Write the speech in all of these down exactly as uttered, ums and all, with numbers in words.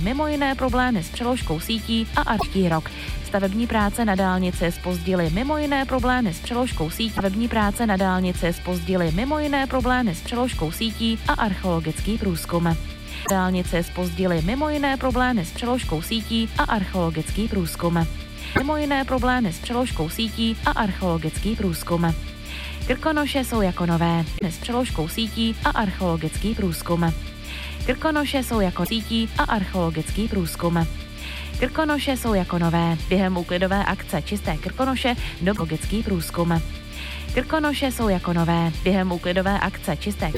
mimo jiné problémy s přeložkou sítí a arští rok. Stavební práce na dálnici zpozdily mimo jiné problémy s přeložkou sítí. Stavební práce na dálnici zpozdily mimo jiné problémy s přeložkou sítí a archeologický průzkum. Dálnice zpozdily mimo jiné problémy s přeložkou sítí a archeologický průzkum. Mimo jiné problémy s přeložkou sítí a archeologický průzkum. Krkonoše jsou jako nové s přeložkou sítí a archeologický průzkum. Krkonoše jsou jako sítí a archeologický průzkum. Krkonoše jsou jako nové během úklidové akce Čisté Krkonoše dobrovolnický průzkum. Krkonoše jsou jako nové během úklidové akce Čisté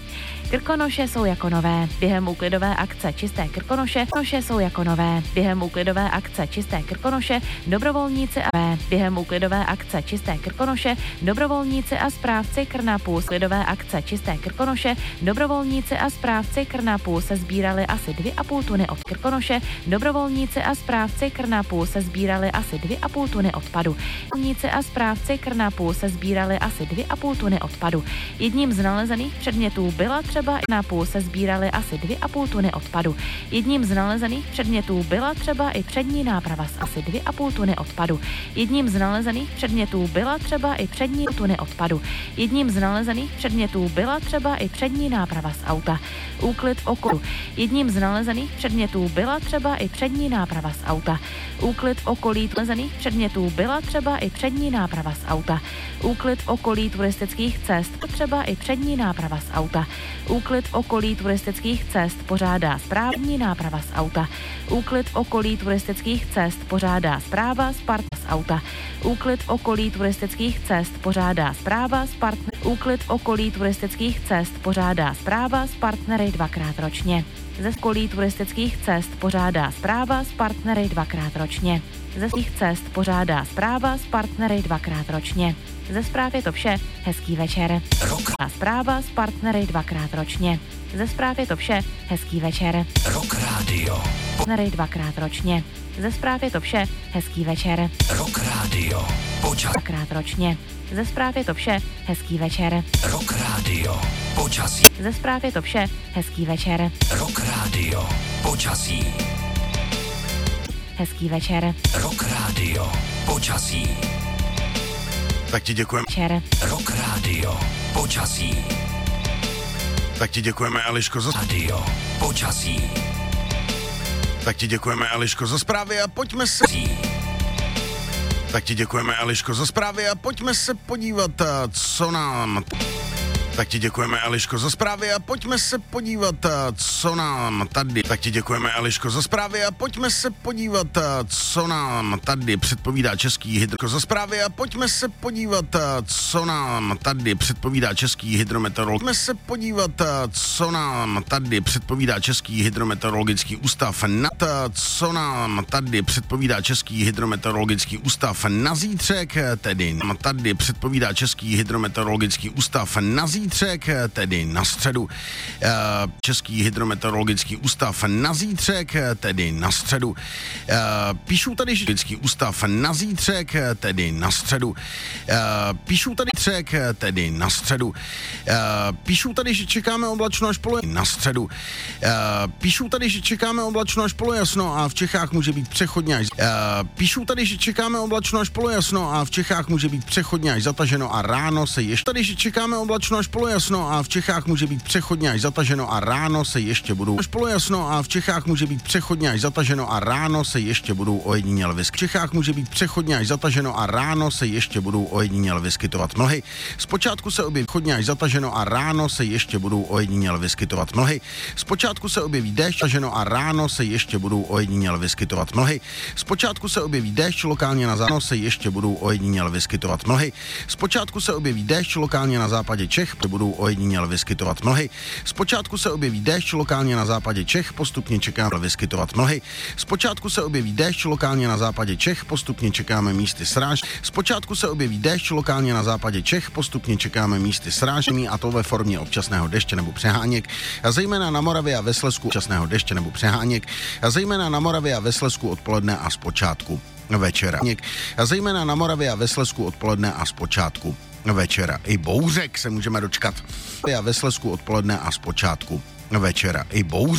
Krkonoše jsou jako nové během úklidové akce Čisté Krkonoše. Krkonoše jsou jako nové během úklidové akce Čisté Krkonoše. Dobrovolníci a během úklidové akce Čisté Krkonoše. Dobrovolníci a správci Krnapu úklidové akce Čisté Krkonoše. Dobrovolníci a správci Krnapu se sbírali asi dvě a půl tuny od Krkonoše. Dobrovolníci a správci Krnapu se sbírali asi dvě a půl tuny odpadu. Dobrovolníci a správci Krnapu se sbírali asi dvě a půl tuny odpadu. Jedním z nalezených předmětů byla třeba na půl se sbíraly asi dvě a půl tuny odpadu. Jedním z nalezených předmětů byla třeba i přední náprava s asi dvě a půl tuny odpadu. Jedním z nalezených předmětů byla třeba i přední tuny odpadu. Jedním z nalezených předmětů byla třeba i přední náprava z auta. Úklid v okolí. Jedním z nalezených předmětů byla třeba i přední náprava z auta. Úklid v okolí nalezených předmětů byla třeba i přední náprava z auta. Úklid v okolí turistických cest třeba i přední náprava z auta. Úklid v okolí turistických cest pořádá správní náprava z auta. Úklid v okolí turistických cest pořádá správa z part z auta. Úklid v okolí turistických cest pořádá správa z partner. Úklid v okolí turistických cest pořádá správa s partnery dvakrát ročně. Ze okolí turistických cest pořádá správa s partnery dvakrát ročně. Ze svých cest pořádá správa s partnery dvakrát ročně. Ze zpráv je to vše, hezký večer. Rock. A zpráva s partnery dvakrát ročně. Ze zpráv je to vše, hezký večer. Rock Radio. Partnery dvakrát ročně. Ze zpráv je to vše, hezký večer. Rock Radio. Počas. Dvakrát ročně. Ze zpráv je to vše, hezký večer. Rock Radio. Počasí. Ze zpráv je to vše, hezký večer. Rock Radio. Počasí. Hezký večer. Rock Radio. Počasí. Tak ti děkujeme. Večer. Rock Radio. Počasí. Tak ti děkujeme, Eliško, za Radio. Počasí. Tak ti děkujeme, Eliško, za zprávy a pojďme se... Tak ti děkujeme, Eliško, za zprávy a pojďme se podívat, co nám... Tak ti děkujeme, Eliško, za zprávy a pojďme se podívat, co nám tady... Tak ti děkujeme, Eliško, za zprávy a pojďme se podívat, co nám tady předpovídá Český hydro... Za zprávy a pojďme se podívat, co nám tady předpovídá Český hydrometeorolog... Pojďme se podívat, co nám tady předpovídá Český hydrometeorologický ústav na... Co nám tady předpovídá Český hydrometeorologický ústav na zítřek, tedy tady předpovídá Český hydrometeorologický ústav na zítřek, Zítřek, tedy na středu. Český hydrometeorologický ústav na zítřek, tedy na středu. Píšu tady Český ústav na zítřek, tedy na středu. Píšu tady třek, tedy na středu. Píšu tady, že čekáme oblačno až polo na středu. Píšu tady, že čekáme oblačno až polojasno a v Čechách může být přechodně až... Píšu tady, že čekáme oblačno až polojasno a v Čechách může být přechodně až zataženo a ráno se ještě... Tady, že čekáme oblačno až polojasno a v Čechách může být přechodně až zataženo a ráno se ještě budou až polojasno a v Čechách může být přechodně až zataženo a ráno se ještě budou ojediněle vyskytovat. V Čechách může být přechodně až zataženo a ráno se ještě budou ojediněle vyskytovat mlhy. Zpočátku se objeví přechodně až zataženo a ráno se ještě budou ojediněle vyskytovat mlhy. Zpočátku se objeví déšť zataženo a ráno se ještě budou ojediněle vyskytovat mlhy. Zpočátku se objeví déšť lokálně na západě se ještě budou ojediněle vyskytovat mlhy. Zpočátku se objeví déšť lokálně na západě Čech, budou ojediněle vyskytovat mlhy. Zpočátku se objeví déšť lokálně na západě Čech, postupně čekáme vyskytovat mlhy. Zpočátku se objeví déšť lokálně na západě Čech, postupně čekáme místy sráž. Zpočátku se objeví déšť lokálně na západě Čech, postupně čekáme místy srážení a to ve formě občasného deště nebo přeháněk. A zejména na Moravě a ve Slezsku občasného deště nebo přeháněk. A zejména na Moravě a ve Slezsku odpoledne a zpočátku večera. A zejména na Moravě a ve Slezsku odpoledne a zpočátku večera. I bouřek se můžeme dočkat. A ve Slezsku odpoledne a zpočátku večera. I bouřek.